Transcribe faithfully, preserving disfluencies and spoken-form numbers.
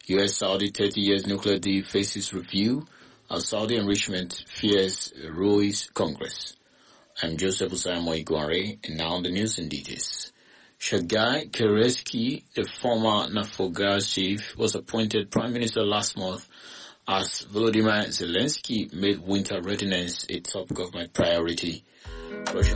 U S Saudi thirty years nuclear deal faces review as Saudi enrichment fears ruins Congress. I'm Joseph Usaimo Iguare, and now the news in details. Shagai Kereski, the former Nafogas chief, was appointed prime minister last month as Volodymyr Zelensky made winter readiness a top government priority. Russian